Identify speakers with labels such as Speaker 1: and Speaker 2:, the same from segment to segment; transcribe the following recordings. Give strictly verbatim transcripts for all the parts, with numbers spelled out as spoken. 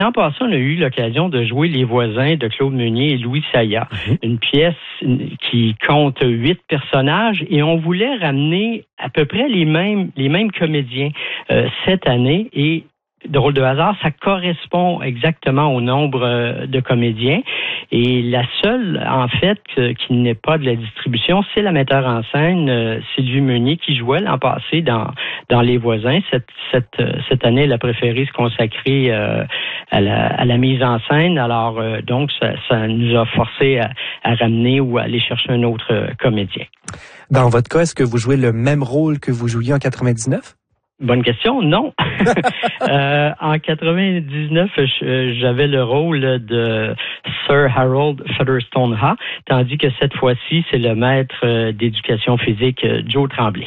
Speaker 1: L'an passé, on a eu l'occasion de jouer Les Voisins de Claude Meunier et Louis Sayat, mm-hmm. une pièce qui compte huit personnages et on voulait ramener à peu près les mêmes les mêmes comédiens euh, cette année et drôle de hasard, ça correspond exactement au nombre de comédiens. Et la seule, en fait, qui n'est pas de la distribution, c'est la metteur en scène, euh, Sylvie Meunier, qui jouait l'an passé dans dans Les Voisins. Cette cette cette année, elle a préféré se consacrer euh, à la à la mise en scène. Alors euh, donc, ça, ça nous a forcé à, à ramener ou à aller chercher un autre euh, comédien.
Speaker 2: Dans votre cas, est-ce que vous jouez le même rôle que vous jouiez en quatre-vingt-dix-neuf?
Speaker 1: Bonne question, non. euh, en quatre-vingt-dix-neuf, j'avais le rôle de Sir Harold Featherstone-Ha, tandis que cette fois-ci, c'est le maître d'éducation physique Joe Tremblay.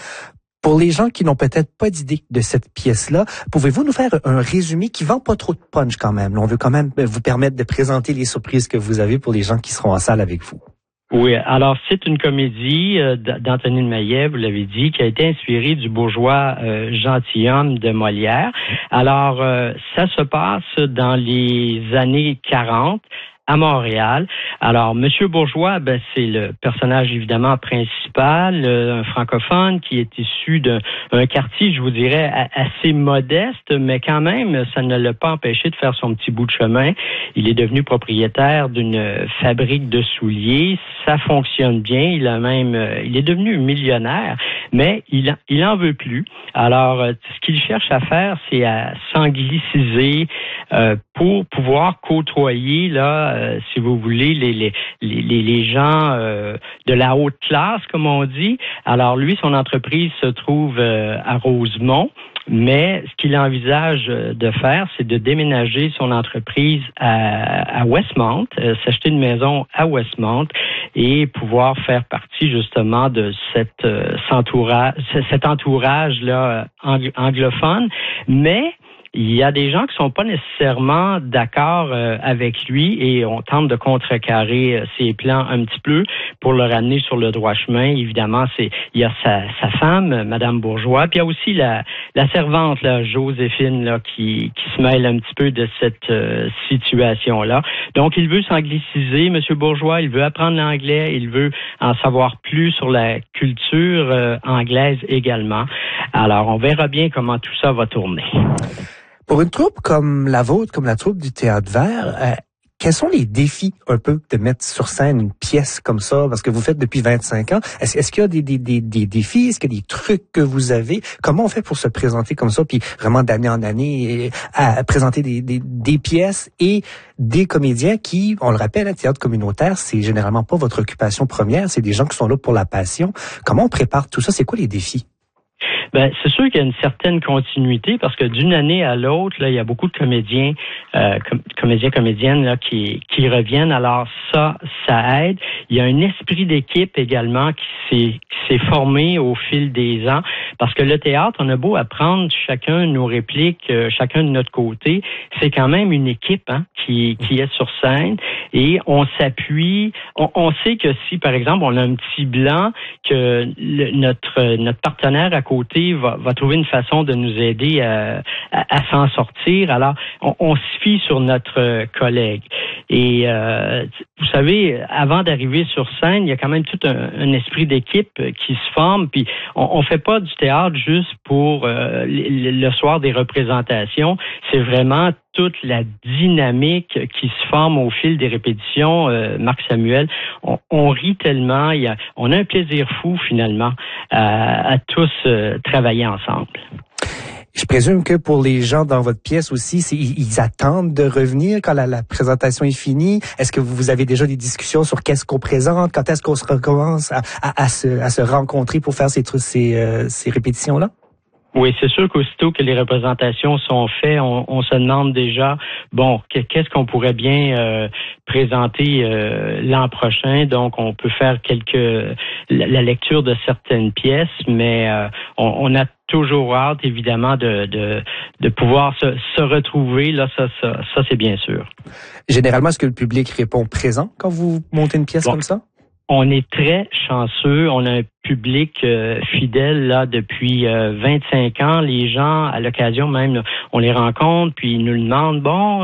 Speaker 2: Pour les gens qui n'ont peut-être pas d'idée de cette pièce-là, pouvez-vous nous faire un résumé qui vend pas trop de punch quand même? On veut quand même vous permettre de présenter les surprises que vous avez pour les gens qui seront en salle avec vous.
Speaker 1: Oui, alors c'est une comédie euh, d'Anthony de Maillet, vous l'avez dit, qui a été inspirée du bourgeois euh, gentilhomme de Molière. Alors, euh, ça se passe dans les années quarante à Montréal. Alors, Monsieur Bourgeois, ben, c'est le personnage évidemment principal, euh, un francophone qui est issu d'un quartier, je vous dirais, assez modeste, mais quand même, ça ne l'a pas empêché de faire son petit bout de chemin. Il est devenu propriétaire d'une fabrique de souliers. Ça fonctionne bien. Il a même, euh, il est devenu millionnaire, mais il, il en veut plus. Alors, euh, ce qu'il cherche à faire, c'est à s'angliciser euh, pour pouvoir côtoyer là. Euh, si vous voulez, les, les, les, les gens euh, de la haute classe, comme on dit. Alors, lui, son entreprise se trouve euh, à Rosemont, mais ce qu'il envisage de faire, c'est de déménager son entreprise à, à Westmount, euh, s'acheter une maison à Westmount et pouvoir faire partie justement de cette, euh, entourage, cet entourage-là angl- anglophone. Mais il y a des gens qui sont pas nécessairement d'accord euh, avec lui et on tente de contrecarrer euh, ses plans un petit peu pour le ramener sur le droit chemin. Évidemment, c'est il y a sa, sa femme, Madame Bourgeois, puis il y a aussi la, la servante, là, Joséphine, là, qui, qui se mêle un petit peu de cette euh, situation-là. Donc, il veut s'angliciser, Monsieur Bourgeois, il veut apprendre l'anglais, il veut en savoir plus sur la culture euh, anglaise également. Alors, on verra bien comment tout ça va tourner.
Speaker 2: Pour une troupe comme la vôtre, comme la troupe du Théâtre Vert, euh, quels sont les défis un peu de mettre sur scène une pièce comme ça? Parce que vous faites depuis vingt-cinq ans. Est-ce, est-ce qu'il y a des, des, des, des défis? Est-ce qu'il y a des trucs que vous avez? Comment on fait pour se présenter comme ça? Puis vraiment d'année en année à présenter des, des, des pièces et des comédiens qui, on le rappelle, le théâtre communautaire, c'est généralement pas votre occupation première. C'est des gens qui sont là pour la passion. Comment on prépare tout ça? C'est quoi les défis?
Speaker 1: Ben, c'est sûr qu'il y a une certaine continuité parce que d'une année à l'autre, là, il y a beaucoup de comédiens, euh, com- comédiens, comédiennes là, qui, qui reviennent. Alors ça, ça aide. Il y a un esprit d'équipe également qui s'est, qui s'est formé au fil des ans parce que le théâtre, on a beau apprendre chacun nos répliques, euh, chacun de notre côté, c'est quand même une équipe hein, qui, qui est sur scène et on s'appuie. On, on sait que si, par exemple, on a un petit blanc, que le, notre notre partenaire à côté Va, va trouver une façon de nous aider à, à, à s'en sortir. Alors, on, on se fie sur notre collègue. Et euh, vous savez, avant d'arriver sur scène, il y a quand même tout un, un esprit d'équipe qui se forme. Puis, on, on fait pas du théâtre juste pour euh, le, le soir des représentations. C'est vraiment toute la dynamique qui se forme au fil des répétitions. Euh, Marc Samuel, on, on rit tellement, il y a, on a un plaisir fou finalement à, à tous euh, travailler ensemble.
Speaker 2: Je présume que pour les gens dans votre pièce aussi, c'est, ils attendent de revenir quand la, la présentation est finie. Est-ce que vous avez déjà des discussions sur qu'est-ce qu'on présente, quand est-ce qu'on se recommence à, à, à, se, à se rencontrer pour faire ces, ces, euh, ces répétitions-là?
Speaker 1: Oui, c'est sûr qu'aussitôt que les représentations sont faites, on, on se demande déjà, bon, qu'est-ce qu'on pourrait bien euh, présenter euh, l'an prochain. Donc, on peut faire quelques la, la lecture de certaines pièces, mais euh, on, on a toujours hâte, évidemment, de de, de pouvoir se, se retrouver. Là, ça, ça, ça, c'est bien sûr.
Speaker 2: Généralement, est-ce que le public répond présent quand vous montez une pièce bon. comme ça?
Speaker 1: On est très chanceux. On a un public euh, fidèle là depuis euh, vingt-cinq ans. Les gens, à l'occasion même, on les rencontre, puis ils nous demandent, bon,